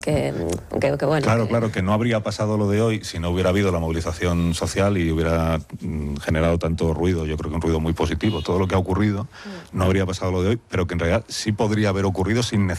que bueno. Claro, que no habría pasado lo de hoy si no hubiera habido la movilización social y hubiera generado tanto ruido. Yo creo que un ruido muy positivo. Todo lo que ha ocurrido no habría pasado lo de hoy, pero que en realidad sí podría haber ocurrido sin necesidad